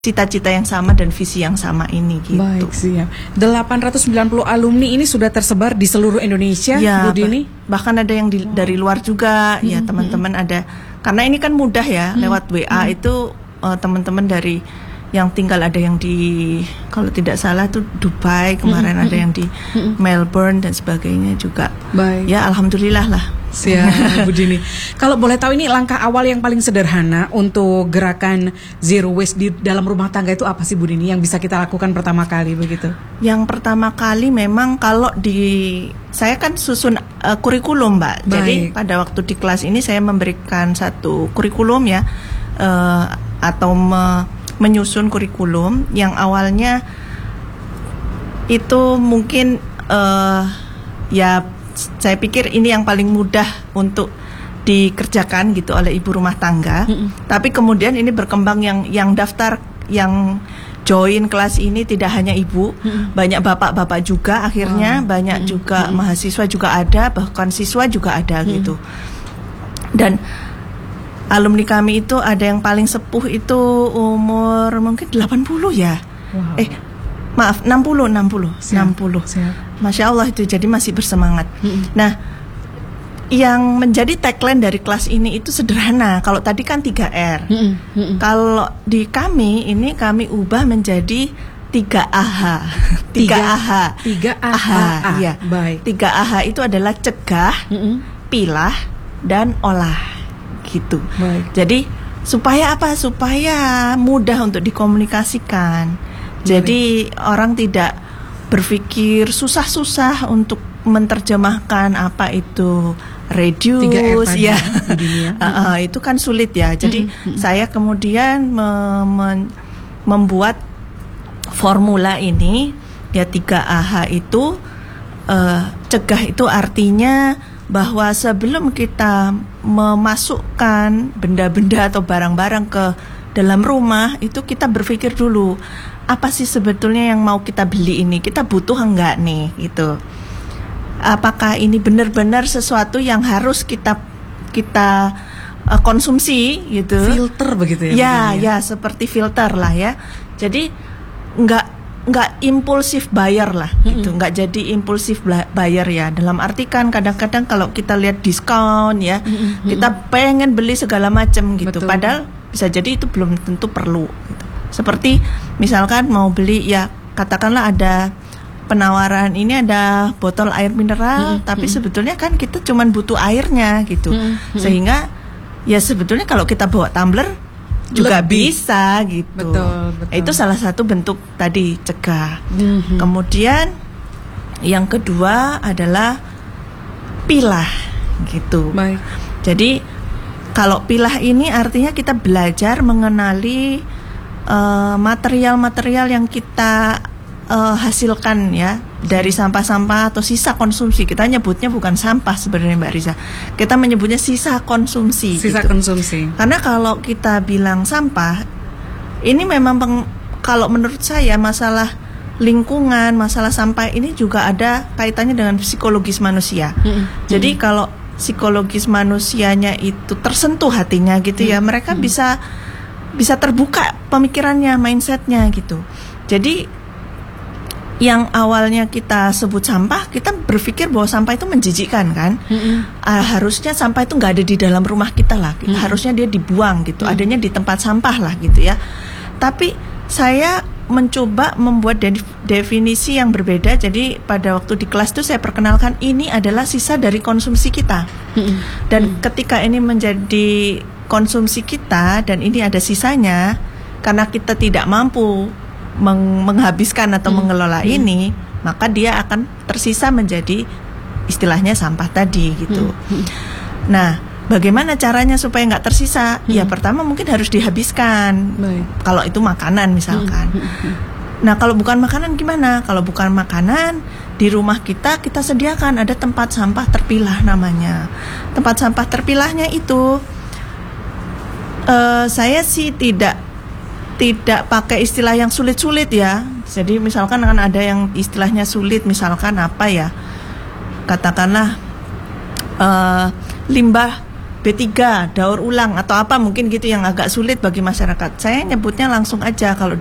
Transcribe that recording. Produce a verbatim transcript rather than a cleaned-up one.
cita-cita yang sama dan visi yang sama ini gitu. Baik, siap. delapan ratus sembilan puluh alumni ini sudah tersebar di seluruh Indonesia, ya, Bu Dini? Bahkan ada yang di, dari luar juga, hmm, ya teman-teman hmm. ada. Karena ini kan mudah ya, hmm. lewat W A hmm. itu uh, teman-teman dari yang tinggal ada yang di, kalau tidak salah tuh Dubai, kemarin hmm. ada yang di hmm. Melbourne dan sebagainya juga. Baik. Ya alhamdulillah lah. Siap, Bu Dini. Kalau boleh tahu ini langkah awal yang paling sederhana untuk gerakan zero waste di dalam rumah tangga itu apa sih, Bu Dini, yang bisa kita lakukan pertama kali begitu? Yang pertama kali memang kalau di saya kan susun uh, kurikulum, Mbak. Baik. Jadi pada waktu di kelas ini saya memberikan satu kurikulum ya, uh, atau me, menyusun kurikulum yang awalnya itu mungkin uh, ya saya pikir ini yang paling mudah untuk dikerjakan gitu oleh ibu rumah tangga. Mm-hmm. Tapi kemudian ini berkembang yang yang daftar, yang join kelas ini tidak hanya ibu, mm-hmm. banyak bapak-bapak juga akhirnya, oh. banyak mm-hmm. juga mm-hmm. mahasiswa juga ada, bahkan siswa juga ada mm-hmm. gitu. Dan alumni kami itu ada yang paling sepuh itu umur mungkin delapan puluh ya. Wow. Eh Maaf, enam puluh, enam puluh, siap, enam puluh. Siap. Masya Allah itu, jadi masih bersemangat. Mm-hmm. Nah, yang menjadi tagline dari kelas ini itu sederhana. Kalau tadi kan tiga R. Mm-hmm. Kalau di kami, ini kami ubah menjadi tiga A H. tiga A H. tiga A H. Ya. Baik. tiga A H itu adalah cegah, mm-hmm. pilah, dan olah. Gitu. Baik. Jadi, supaya apa? Supaya mudah untuk dikomunikasikan. Jadi Baik. orang tidak berpikir susah-susah untuk menerjemahkan apa itu reduce ya, ya. uh, uh, itu kan sulit ya. Jadi mm-hmm. saya kemudian me- me- membuat formula ini ya, tiga A H itu uh, cegah itu artinya bahwa sebelum kita memasukkan benda-benda atau barang-barang ke dalam rumah itu kita berpikir dulu, apa sih sebetulnya yang mau kita beli ini, kita butuh enggak nih gitu. Apakah ini benar-benar sesuatu yang harus kita kita uh, konsumsi gitu. Filter begitu ya. Ya, ya seperti filter lah ya. Jadi enggak enggak impulsif buyer lah gitu, mm-hmm. enggak jadi impulsif buyer ya. Dalam arti kan kadang-kadang kalau kita lihat diskon ya, mm-hmm. kita pengen beli segala macam gitu. Betul. Padahal bisa jadi itu belum tentu perlu gitu. Seperti misalkan mau beli ya, katakanlah ada penawaran ini ada botol air mineral, mm-hmm. tapi sebetulnya kan kita cuman butuh airnya gitu. Mm-hmm. Sehingga ya sebetulnya kalau kita bawa tumbler juga lebih bisa gitu. Betul, betul. Itu salah satu bentuk tadi cegah. Mm-hmm. Kemudian yang kedua adalah pilah gitu. Baik. Jadi kalau pilah ini artinya kita belajar mengenali uh, material-material yang kita uh, hasilkan ya dari sampah-sampah atau sisa konsumsi. Kita nyebutnya bukan sampah sebenarnya Mbak Riza. Kita menyebutnya sisa konsumsi. Sisa gitu. konsumsi. Karena kalau kita bilang sampah, ini memang peng, kalau menurut saya masalah lingkungan, masalah sampah ini juga ada kaitannya dengan psikologis manusia. Mm-hmm. Jadi kalau psikologis manusianya itu tersentuh hatinya gitu ya, mereka hmm. bisa bisa terbuka pemikirannya, mindsetnya gitu. Jadi yang awalnya kita sebut sampah, kita berpikir bahwa sampah itu menjijikkan kan, hmm. uh, harusnya sampah itu nggak ada di dalam rumah kita lah, hmm. harusnya dia dibuang gitu, hmm. adanya di tempat sampah lah gitu ya. Tapi saya mencoba membuat definisi yang berbeda. Jadi pada waktu di kelas itu saya perkenalkan ini adalah sisa dari konsumsi kita. Mm-hmm. Dan mm-hmm. ketika ini menjadi konsumsi kita dan ini ada sisanya, karena kita tidak mampu meng- menghabiskan atau mm-hmm. mengelola mm-hmm. ini, maka dia akan tersisa menjadi istilahnya sampah tadi gitu. Mm-hmm. Nah, bagaimana caranya supaya nggak tersisa? Hmm. Ya pertama mungkin harus dihabiskan. Baik. Kalau itu makanan misalkan. Hmm. Nah kalau bukan makanan gimana? Kalau bukan makanan, di rumah kita kita sediakan ada tempat sampah terpilah namanya. Tempat sampah terpilahnya itu uh, saya sih tidak tidak pakai istilah yang sulit-sulit ya. Jadi misalkan kan ada yang istilahnya sulit, misalkan apa ya? Katakanlah uh, limbah B tiga, daur ulang atau apa mungkin gitu yang agak sulit bagi masyarakat. Saya nyebutnya langsung aja kalau